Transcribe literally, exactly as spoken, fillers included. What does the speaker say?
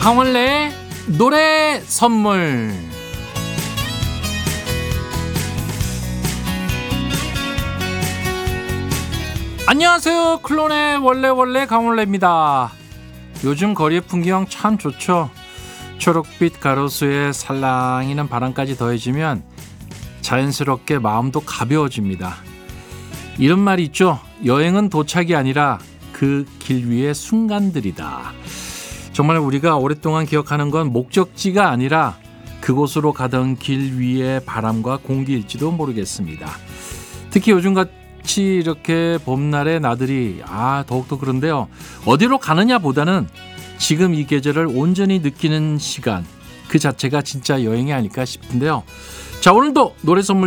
강원래 노래 선물. 안녕하세요. 클론의 원래 원래 강원래입니다. 요즘 거리의 풍경 참 좋죠. 초록빛 가로수에 살랑이는 바람까지 더해지면 자연스럽게 마음도 가벼워집니다. 이런 말이 있죠. 여행은 도착이 아니라 그 길 위의 순간들이다. 정말 우리가 오랫동안 기억하는 건 목적지가 아니라 그곳으로 가던 길 위의 바람과 공기일지도 모르겠습니다. 특히 요즘같이 이렇게 봄날의 나들이 아 더욱더 그런데요. 어디로 가느냐 보다는 지금 이 계절을 온전히 느끼는 시간, 그 자체가 진짜 여행이 아닐까 싶은데요. 자, 오늘도 노래 선물